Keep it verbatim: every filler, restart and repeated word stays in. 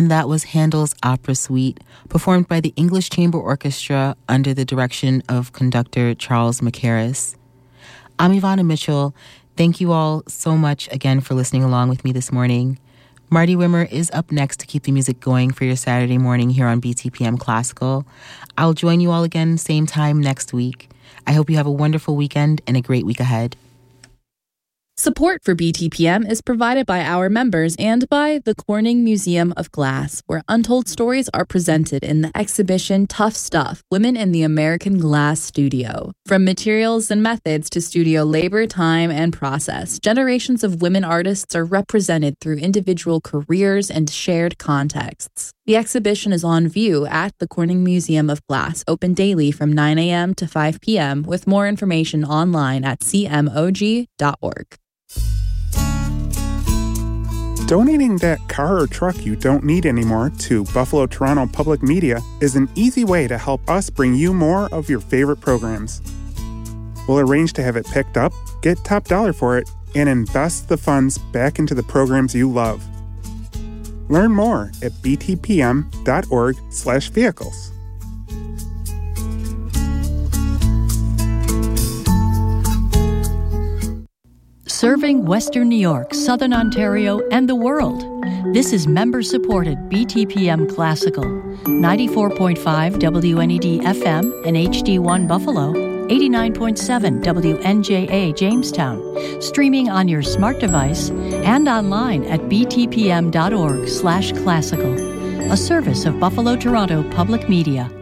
And that was Handel's Opera Suite, performed by the English Chamber Orchestra under the direction of conductor Charles Mackerras. I'm Ivana Mitchell. Thank you all so much again for listening along with me this morning. Marty Wimmer is up next to keep the music going for your Saturday morning here on B T P M Classical. I'll join you all again same time next week. I hope you have a wonderful weekend and a great week ahead. Support for B T P M is provided by our members and by the Corning Museum of Glass, where untold stories are presented in the exhibition Tough Stuff, Women in the American Glass Studio. From materials and methods to studio labor, time, and process, generations of women artists are represented through individual careers and shared contexts. The exhibition is on view at the Corning Museum of Glass, open daily from nine a.m. to five p.m., with more information online at c m o g dot org. Donating that car or truck you don't need anymore to Buffalo Toronto Public Media is an easy way to help us bring you more of your favorite programs. We'll arrange to have it picked up, get top dollar for it, and invest the funds back into the programs you love. Learn more at b t p m dot org slash vehicles. Serving Western New York, Southern Ontario, and the world. This is member-supported B T P M Classical, ninety-four point five W N E D F M and H D one Buffalo, eighty-nine point seven W N J A Jamestown, streaming on your smart device and online at b t p m dot org slash classical, a service of Buffalo Toronto Public Media.